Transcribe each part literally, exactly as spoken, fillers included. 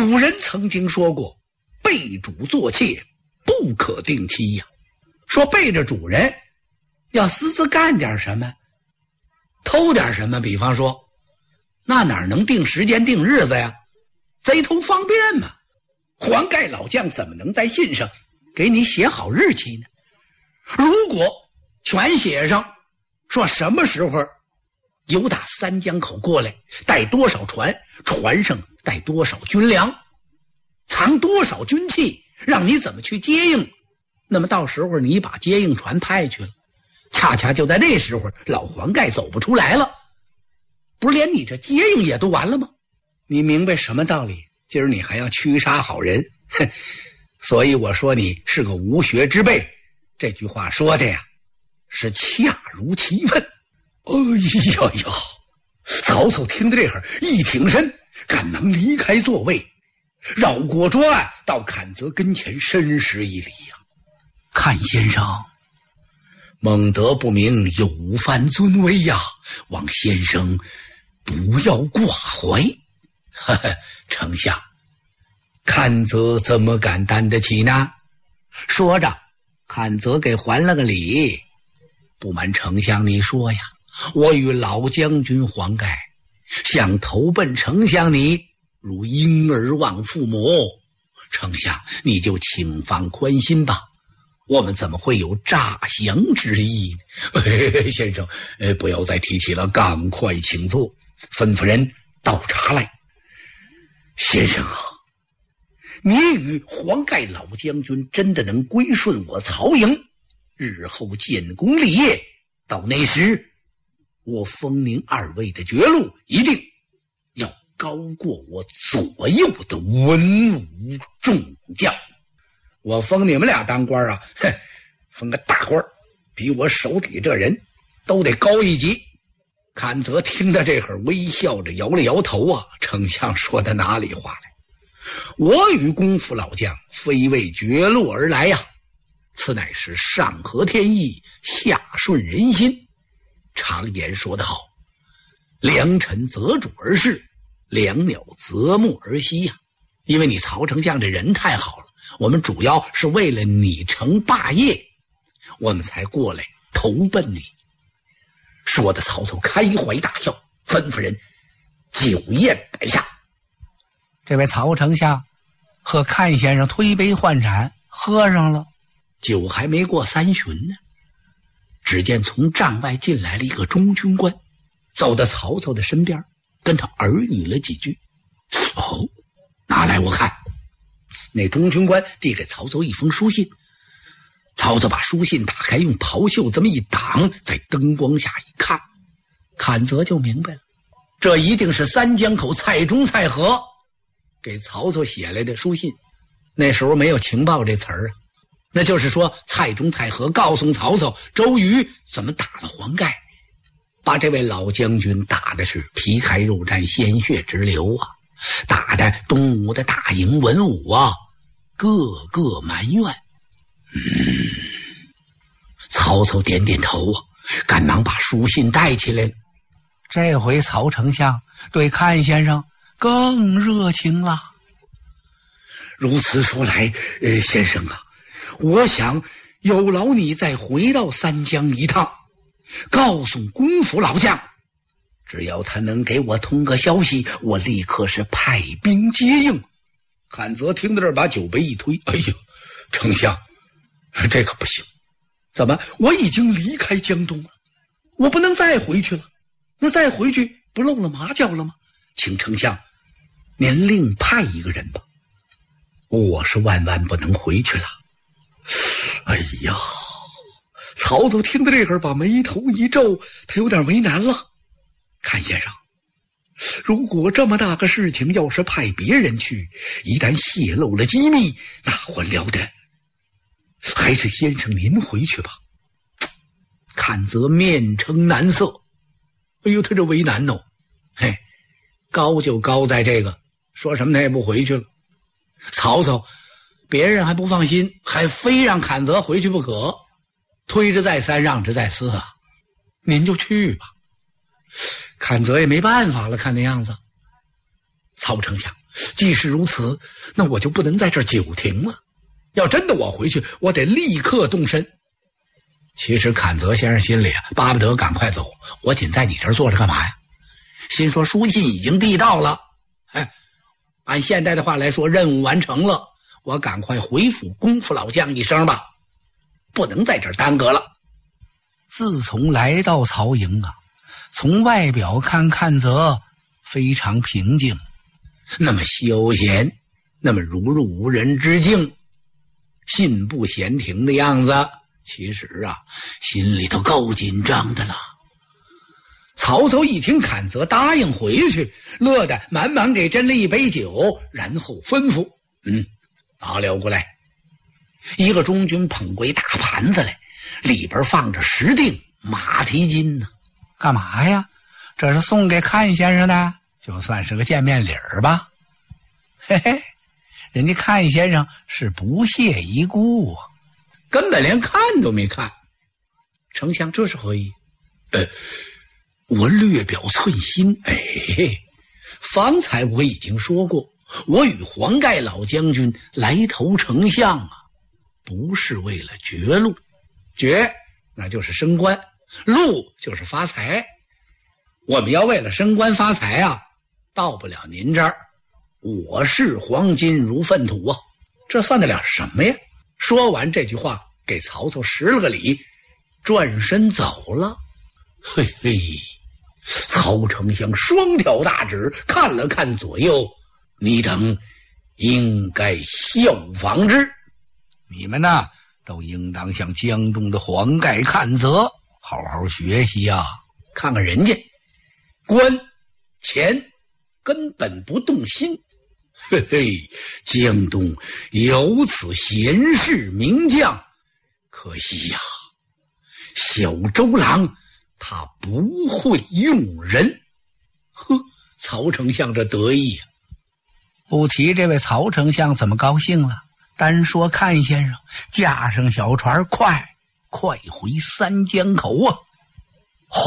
古人曾经说过，背主做妾不可定期呀、啊。说背着主人要私自干点什么，偷点什么，比方说，那哪能定时间定日子呀？贼偷方便嘛。黄盖老将怎么能在信上给你写好日期呢？如果全写上说什么时候由打三江口过来，带多少船，船上带多少军粮，藏多少军器，让你怎么去接应，那么到时候你把接应船派去了，恰恰就在那时候老黄盖走不出来了，不是连你这接应也都完了吗？你明白什么道理？今儿你还要驱杀好人，哼！所以我说你是个无学之辈，这句话说的呀是恰如其分。哎呀呀！曹操听到这会儿一挺身，赶忙离开座位，绕过桌案到阚泽跟前深施一礼呀、啊。阚先生，孟德不明，有犯尊威呀，望先生不要挂怀。呵呵，丞相，阚泽怎么敢担得起呢？说着，阚泽给还了个礼。不瞒丞相你说呀，我与老将军黄盖想投奔丞相你，如婴儿望父母。丞相你就请放宽心吧，我们怎么会有诈降之意呢？哎、先生、哎、不要再提起了，赶快请坐，吩咐人倒茶来。先生啊，你与黄盖老将军真的能归顺我曹营，日后建功立业，到那时我封您二位的爵禄一定要高过我左右的文武众将。我封你们俩当官啊，哼，封个大官，比我手底这人都得高一级。阚泽听到这会儿微笑着摇了摇头啊，丞相说的哪里话来？我与公府老将非为爵禄而来呀、啊，此乃是上合天意，下顺人心。常言说得好，良臣择主而事，良鸟择木而栖呀、啊。因为你曹丞相这人太好了，我们主要是为了你成霸业，我们才过来投奔你。说的曹操开怀大笑，吩咐人酒宴摆下。这位曹丞相和阚先生推杯换盏，喝上了。酒还没过三巡呢，只见从帐外进来了一个中军官，走到曹操的身边，跟他耳语了几句。哦，拿来我看。那中军官递给曹操一封书信，曹操把书信打开，用袍袖这么一挡，在灯光下一看，阚泽就明白了，这一定是三江口蔡中、蔡和给曹操写来的书信。那时候没有情报这词儿啊，那就是说蔡中、蔡和告诉曹操周瑜怎么打了黄盖，把这位老将军打的是皮开肉绽，鲜血直流啊，打的东吴的大营文武啊个个埋怨。嗯，曹操点点头啊，赶忙把书信带起来了。这回曹丞相对阚先生更热情了。如此说来，呃，先生啊，我想有劳你再回到三江一趟，告诉公府老将，只要他能给我通个消息，我立刻是派兵接应。阚泽听到这儿，把酒杯一推，哎呀，丞相，这可不行，怎么我已经离开江东了，我不能再回去了，那再回去不露了马脚了吗？请丞相您另派一个人吧，我是万万不能回去了。哎呀，曹操听到这会儿，把眉头一皱，他有点为难了。阚先生，如果这么大个事情要是派别人去，一旦泄露了机密，那还了得，还是先生您回去吧。阚泽面呈难色，哎呦，他这为难哦，嘿，高就高在这个，说什么他也不回去了。曹操别人还不放心，还非让阚泽回去不可，推之再三，让之再四啊，您就去吧。阚泽也没办法了，看那样子。曹丞相， 既是如此，那我就不能在这儿久停了。要真的我回去，我得立刻动身。其实坎泽先生心里啊，巴不得赶快走，我仅在你这儿坐着干嘛呀？心说书信已经递到了，哎，按现代的话来说，任务完成了，我赶快回府功夫老将一声吧，不能在这儿耽搁了。自从来到曹营啊，从外表看看则非常平静，那么休闲，那么如入无人之境，信步闲庭的样子，其实啊，心里头够紧张的了。曹操一听坎泽答应回去，乐得满满给斟了一杯酒，然后吩咐：“嗯，拿了过来。”一个中军捧过一大盘子来，里边放着十锭马蹄金呢。干嘛呀？这是送给阚先生的，就算是个见面礼儿吧。嘿嘿，人家阚先生是不屑一顾啊，根本连看都没看。丞相这是何意？呃，我略表寸心。哎，方才我已经说过，我与黄盖老将军来投丞相啊，不是为了爵禄，爵那就是升官，禄就是发财。我们要为了升官发财啊，到不了您这儿。我视黄金如粪土啊，这算得了什么呀？说完这句话，给曹操施了个礼，转身走了。嘿嘿，曹丞相双挑大指，看了看左右，你等应该效仿之。你们呢，都应当向江东的黄盖看泽好好学习啊！看看人家官钱根本不动心，嘿嘿，江东有此贤士名将，可惜呀、啊，小周郎他不会用人。呵，曹丞相这得意啊！不提这位曹丞相怎么高兴了，单说阚先生驾上小船，快快回三江口啊！哗，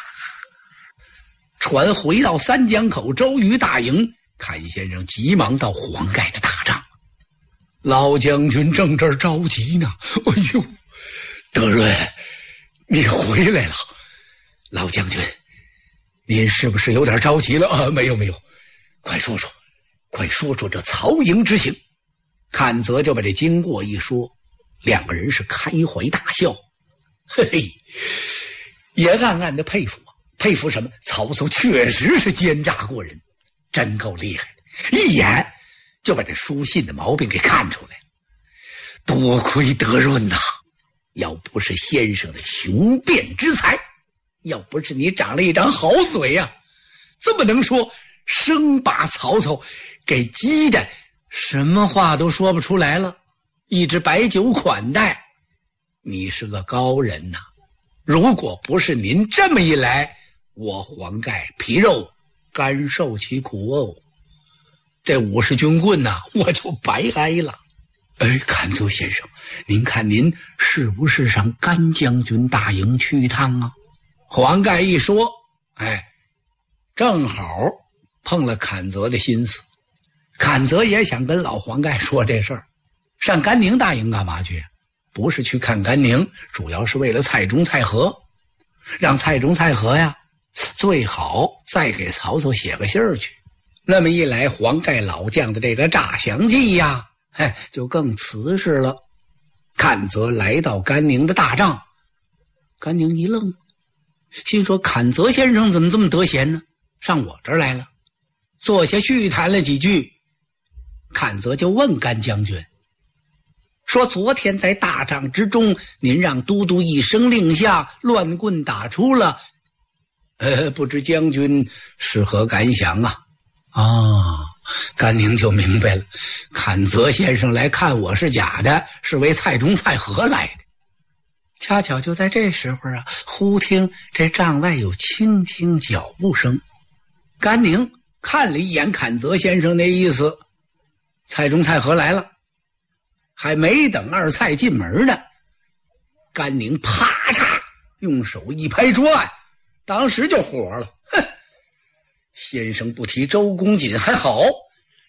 船回到三江口周瑜大营，阚先生急忙到黄盖的大帐。老将军正这儿着急呢。哎呦，德润，你回来了。老将军，您是不是有点着急了啊？没有没有，快说说，快说说这曹营之行。阚泽就把这经过一说，两个人是开怀大笑。嘿嘿，也暗暗的佩服啊，佩服什么？曹操确实是奸诈过人，真够厉害的，一眼就把这书信的毛病给看出来了。多亏德润呐、啊，要不是先生的雄辩之才，要不是你长了一张好嘴呀、啊，这么能说，生把曹操给激的什么话都说不出来了，一直摆酒款待。你是个高人呐、啊，如果不是您这么一来，我黄盖皮肉甘受其苦哦，这五十军棍呐、啊，我就白挨了。哎，阚泽先生，您看您是不是上甘将军大营去一趟啊？黄盖一说，哎，正好碰了阚泽的心思。阚泽也想跟老黄盖说这事儿，上甘宁大营干嘛去？不是去看甘宁，主要是为了蔡中、蔡和，让蔡中、蔡和呀，最好再给曹操写个信儿去。那么一来，黄盖老将的这个诈降计呀，哎，就更瓷实了。阚泽来到甘宁的大帐，甘宁一愣，心说阚泽先生怎么这么得闲呢？上我这儿来了。坐下叙谈了几句，阚泽就问甘将军说，昨天在大帐之中，您让都督一声令下，乱棍打出了，呃，不知将军是何感想啊？啊，甘宁就明白了，阚泽先生来看我是假的，是为蔡中、蔡和来的。恰巧就在这时候啊，忽听这帐外有轻轻脚步声。甘宁看了一眼阚泽先生那意思，蔡中、蔡和来了。还没等二蔡进门呢，甘宁啪嚓用手一拍桌案，当时就火了。哼，先生不提周公瑾还好，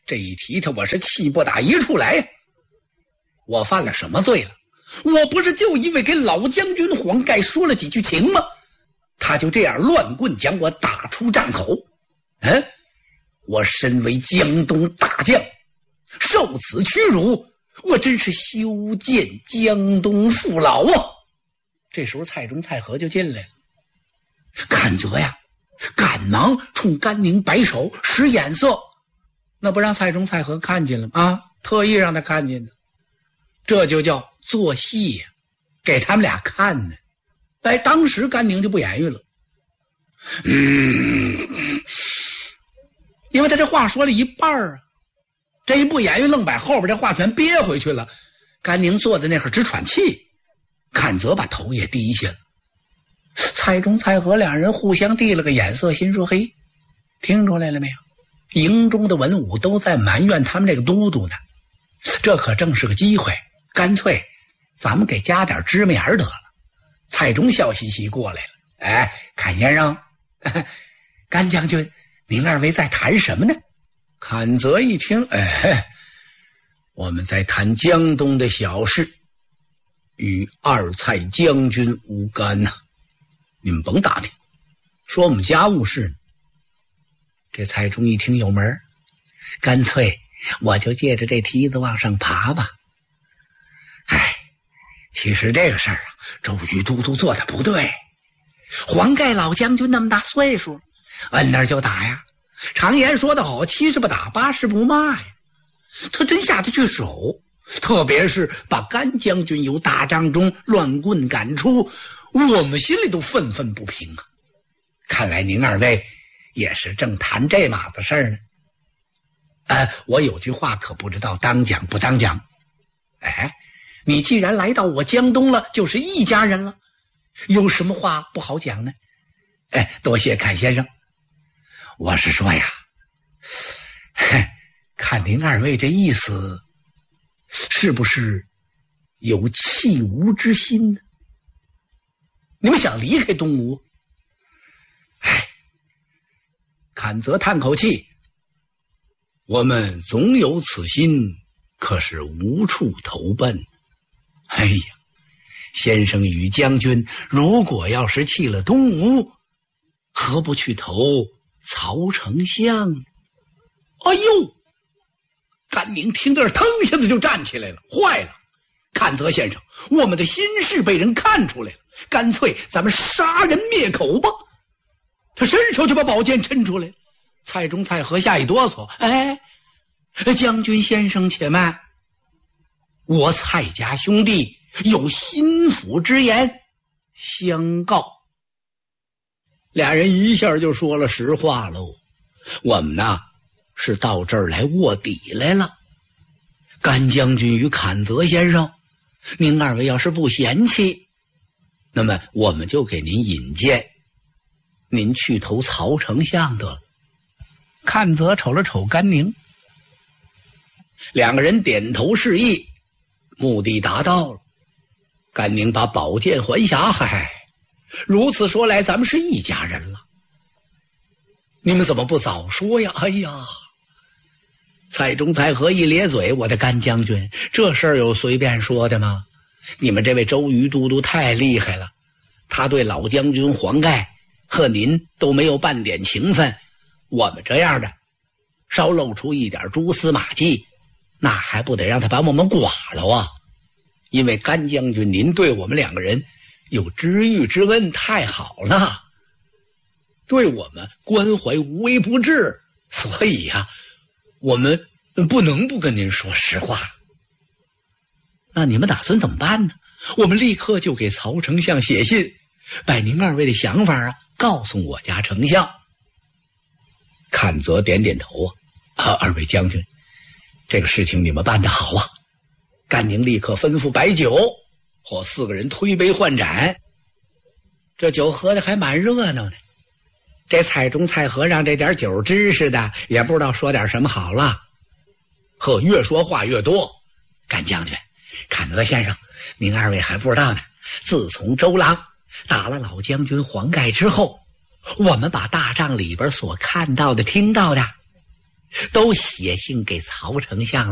这一提他，我是气不打一处来呀！我犯了什么罪了？我不是就因为给老将军黄盖说了几句情吗？他就这样乱棍将我打出帐口。嗯，我身为江东大将，受此屈辱，我真是修建江东父老啊！这时候蔡中、蔡和就进来了。阚泽呀，赶忙冲甘宁摆手使眼色，那不让蔡中、蔡和看见了吗？啊，特意让他看见的，这就叫做戏呀，给他们俩看呢。哎，当时甘宁就不言语了。嗯，因为他这话说了一半啊，这一不言语愣把后边这话全憋回去了。甘宁坐在那会儿直喘气，阚泽把头也低下了。蔡中、蔡和两人互相递了个眼色，心说：嘿，听出来了没有？营中的文武都在埋怨他们这个都督呢，这可正是个机会，干脆咱们给加点芝麻盐得了。蔡中笑嘻嘻过来了，哎，阚先生，甘将军，您二位在谈什么呢？阚泽一听，哎，我们在谈江东的小事，与二蔡将军无干呐、啊，你们甭打听，说我们家务事呢。这蔡中一听有门，干脆我就借着这梯子往上爬吧。哎，其实这个事儿啊，周瑜都督做的不对。黄盖老将军那么大岁数，摁那儿就打呀。常言说得好，七十不打，八十不骂呀。他真下得去手，特别是把甘将军由大帐中乱棍赶出，我们心里都愤愤不平啊。看来您二位也是正谈这码子事儿呢。呃，我有句话可不知道当讲不当讲。哎，你既然来到我江东了，就是一家人了，有什么话不好讲呢？哎，多谢阚先生。我是说呀，看您二位这意思，是不是有弃吴之心呢？你们想离开东吴？哎，阚泽叹口气，我们总有此心，可是无处投奔。哎呀，先生与将军如果要是弃了东吴，何不去投曹丞相？哎呦，甘宁听这腾一下子就站起来了，坏了，阚泽先生，我们的心事被人看出来了，干脆咱们杀人灭口吧。他伸手就把宝剑抻出来，蔡中、蔡和吓一哆嗦，哎，将军先生且慢，我蔡家兄弟有心腹之言相告。俩人一下就说了实话喽，我们呢是到这儿来卧底来了。甘将军与阚泽先生，您二位要是不嫌弃，那么我们就给您引荐，您去投曹丞相得了。阚泽瞅了瞅甘宁，两个人点头示意，目的达到了。甘宁把宝剑还匣，嗨，如此说来，咱们是一家人了。你们怎么不早说呀？哎呀，蔡中、蔡和一咧嘴，我的甘将军，这事儿有随便说的吗？你们这位周瑜都督太厉害了，他对老将军黄盖和您都没有半点情分，我们这样的稍露出一点蛛丝马迹，那还不得让他把我们剐了啊？因为甘将军您对我们两个人有知遇之恩，太好了，对我们关怀无微不至，所以呀、啊，我们不能不跟您说实话。那你们打算怎么办呢？我们立刻就给曹丞相写信，把您二位的想法啊告诉我家丞相。阚泽点点头啊，啊，二位将军，这个事情你们办得好啊！甘宁立刻吩咐摆酒，或四个人推杯换盏，这酒喝的还蛮热闹呢。这蔡中、蔡和让这点酒知识的也不知道说点什么好了，呵，越说话越多。甘将军、阚泽先生，您二位还不知道呢，自从周郎打了老将军黄盖之后，我们把大帐里边所看到的、听到的， 都写信给曹丞相